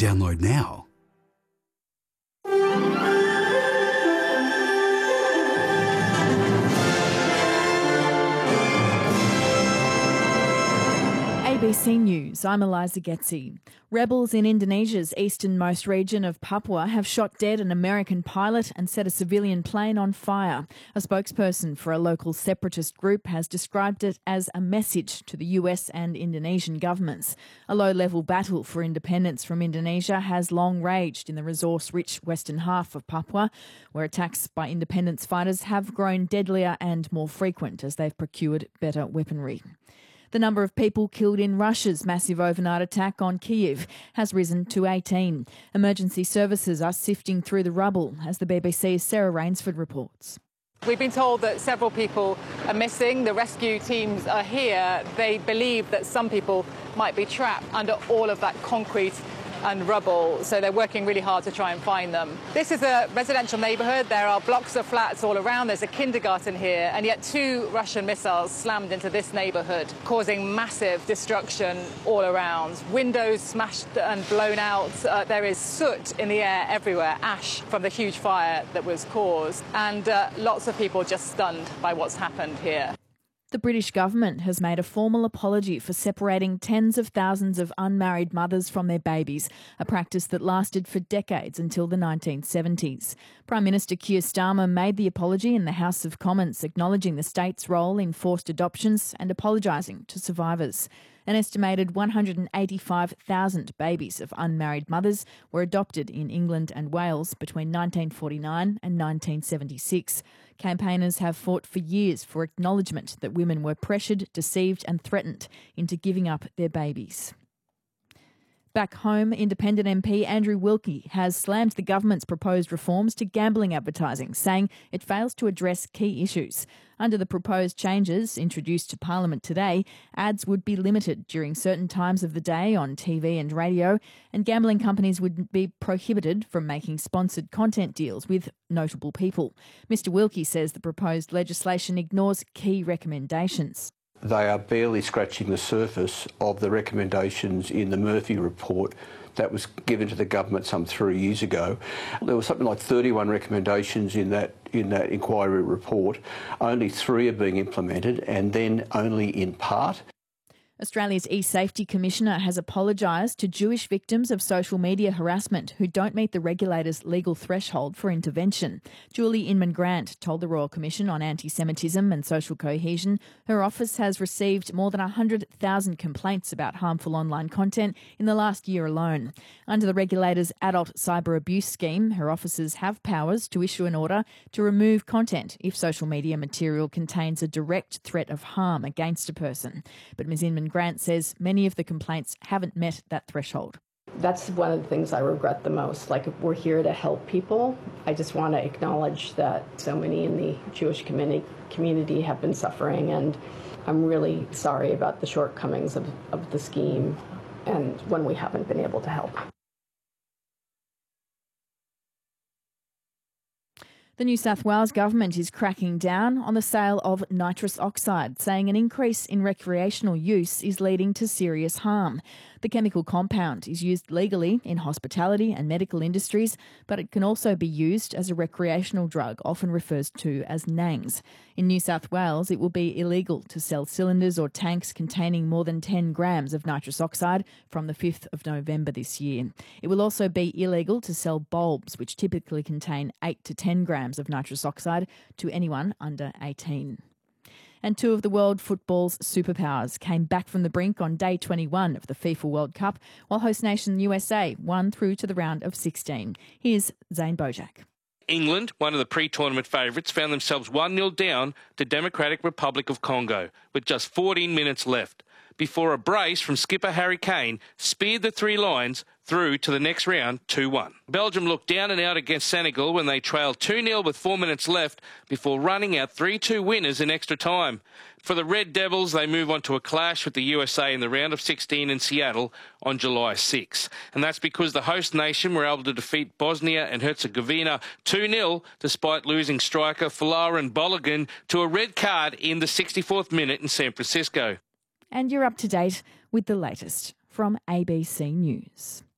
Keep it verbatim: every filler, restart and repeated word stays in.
Download now. A B C News, I'm Eliza Getzi. Rebels in Indonesia's easternmost region of Papua have shot dead an American pilot and set a civilian plane on fire. A spokesperson for a local separatist group has described it as a message to the U S and Indonesian governments. A low-level battle for independence from Indonesia has long raged in the resource-rich western half of Papua, where attacks by independence fighters have grown deadlier and more frequent as they've procured better weaponry. The number of people killed in Russia's massive overnight attack on Kyiv has risen to eighteen. Emergency services are sifting through the rubble, as the B B C's Sarah Rainsford reports. We've been told that several people are missing. The rescue teams are here. They believe that some people might be trapped under all of that concrete and rubble, so they're working really hard to try and find them. This is a residential neighbourhood. There are blocks of flats all around. There's a kindergarten here, and yet two Russian missiles slammed into this neighbourhood, causing massive destruction all around. Windows smashed and blown out. Uh, there is soot in the air everywhere, ash from the huge fire that was caused, and uh, lots of people just stunned by what's happened here. The British government has made a formal apology for separating tens of thousands of unmarried mothers from their babies, a practice that lasted for decades until the nineteen seventies. Prime Minister Keir Starmer made the apology in the House of Commons, acknowledging the state's role in forced adoptions and apologising to survivors. An estimated one hundred eighty-five thousand babies of unmarried mothers were adopted in England and Wales between nineteen forty-nine and nineteen seventy-six. Campaigners have fought for years for acknowledgement that women were pressured, deceived and threatened into giving up their babies. Back home, Independent M P Andrew Wilkie has slammed the government's proposed reforms to gambling advertising, saying it fails to address key issues. Under the proposed changes introduced to Parliament today, ads would be limited during certain times of the day on T V and radio, and gambling companies would be prohibited from making sponsored content deals with notable people. Mister Wilkie says the proposed legislation ignores key recommendations. They are barely scratching the surface of the recommendations in the Murphy report that was given to the government some three years ago. There was something like thirty-one recommendations in that in that inquiry report. Only three are being implemented, and then only in part. Australia's eSafety Commissioner has apologised to Jewish victims of social media harassment who don't meet the regulator's legal threshold for intervention. Julie Inman-Grant told the Royal Commission on Anti-Semitism and Social Cohesion her office has received more than one hundred thousand complaints about harmful online content in the last year alone. Under the regulator's adult cyber abuse scheme, her officers have powers to issue an order to remove content if social media material contains a direct threat of harm against a person. But Miz Inman Grant says many of the complaints haven't met that threshold. That's one of the things I regret the most. Like, if we're here to help people, I just want to acknowledge that so many in the Jewish community community have been suffering, and I'm really sorry about the shortcomings of, of the scheme and when we haven't been able to help. The New South Wales government is cracking down on the sale of nitrous oxide, saying an increase in recreational use is leading to serious harm. The chemical compound is used legally in hospitality and medical industries, but it can also be used as a recreational drug, often referred to as NANGs. In New South Wales, it will be illegal to sell cylinders or tanks containing more than ten grams of nitrous oxide from the fifth of November this year. It will also be illegal to sell bulbs, which typically contain eight to ten grams of nitrous oxide, to anyone under eighteen. And two of the world football's superpowers came back from the brink on day twenty-one of the FIFA World Cup, while host nation U S A won through to the round of sixteen. Here's Zane Bojak. England, one of the pre-tournament favourites, found themselves one nil down to Democratic Republic of Congo with just fourteen minutes left, before a brace from skipper Harry Kane speared the three lions through to the next round two one. Belgium looked down and out against Senegal when they trailed two nil with four minutes left before running out three two winners in extra time. For the Red Devils, they move on to a clash with the U S A in the round of sixteen in Seattle on July sixth. And that's because the host nation were able to defeat Bosnia and Herzegovina two nil despite losing striker Folarin Balogun to a red card in the sixty-fourth minute in San Francisco. And you're up to date with the latest from A B C News.